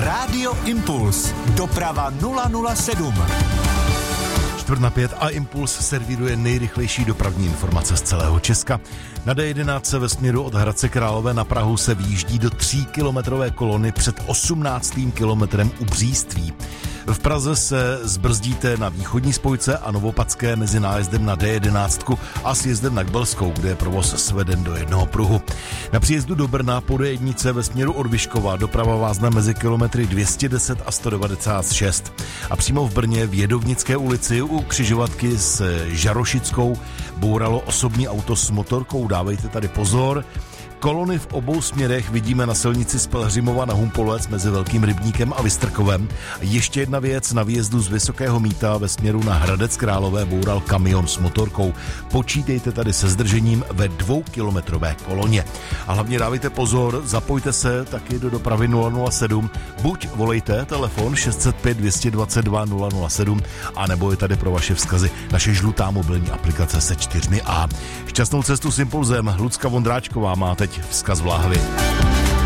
Rádio Impuls. Doprava 007. 4:05 a Impuls servíruje nejrychlejší dopravní informace z celého Česka. Na D11 ve směru od Hradce Králové na Prahu se vyjíždí do 3kilometrové kolony před 18. kilometrem u Bříství. V Praze se zbrzdíte na východní spojce a Novopadské mezi nájezdem na D11 a sjezdem na Kbelskou, kde je provoz sveden do jednoho pruhu. Na příjezdu do Brna po D1 ve směru od Vyškova doprava vázne mezi kilometry 210 a 196. A přímo v Brně v Jedovnické ulici u křižovatky s Žarošickou bouralo osobní auto s motorkou. Dávejte tady pozor. Kolony v obou směrech vidíme na silnici z Pelhřimova na Humpolec mezi Velkým Rybníkem a Vystrkovem. Ještě jedna věc, na výjezdu z Vysokého Mýta ve směru na Hradec Králové boural kamion s motorkou. Počítejte tady se zdržením ve 2kilometrové koloně. A hlavně dávejte pozor, zapojte se taky do dopravy 007. Buď volejte telefon 605 222 007, anebo je tady pro vaše vzkazy naše žlutá mobilní aplikace se 4A. Šťastnou cestu s Impulzem. Lucka Vondráčková má teď vzkaz v láhvi.